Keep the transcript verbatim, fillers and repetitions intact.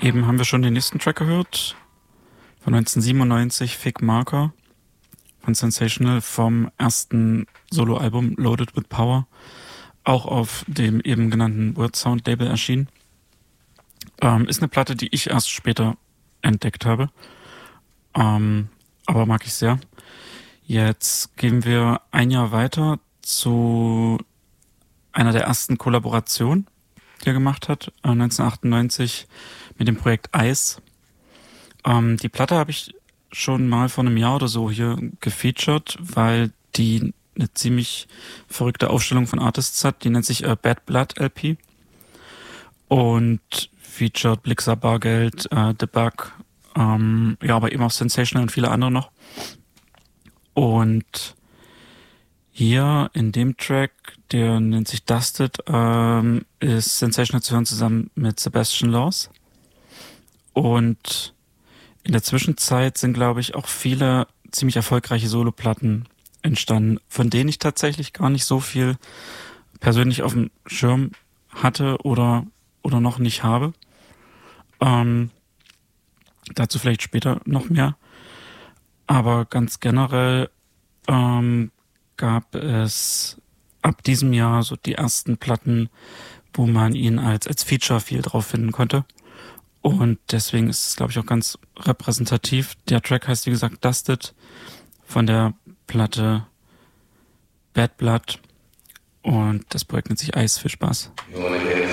Eben haben wir schon den nächsten Track gehört, von neunzehnhundertsiebenundneunzig, Fig Marker, von Sensational, vom ersten Soloalbum Loaded with Power, auch auf dem eben genannten Word Sound Label erschienen. Ähm, ist eine Platte, die ich erst später entdeckt habe, ähm, aber mag ich sehr. Jetzt gehen wir ein Jahr weiter zu einer der ersten Kollaborationen, die er gemacht hat, äh, neunzehnhundertachtundneunzig mit dem Projekt Ice. Ähm, die Platte habe ich schon mal vor einem Jahr oder so hier gefeatured, weil die eine ziemlich verrückte Aufstellung von Artists hat. Die nennt sich äh, Bad Blood L P und featured Blixer Bargeld, äh, The Bug, ähm, ja, aber eben auch Sensational und viele andere noch. Und hier in dem Track, der nennt sich Dusted, ähm, ist Sensational zu hören zusammen mit Sebastian Laws. Und in der Zwischenzeit sind, glaube ich, auch viele ziemlich erfolgreiche Soloplatten entstanden, von denen ich tatsächlich gar nicht so viel persönlich auf dem Schirm hatte oder, oder noch nicht habe. Ähm, dazu vielleicht später noch mehr. Aber ganz generell ähm, gab es ab diesem Jahr so die ersten Platten, wo man ihn als, als Feature viel drauf finden konnte. Und deswegen ist es, glaube ich, auch ganz repräsentativ. Der Track heißt, wie gesagt, Dusted von der Platte Bad Blood und das Projekt nennt sich Ice. Viel Spaß. You wanna get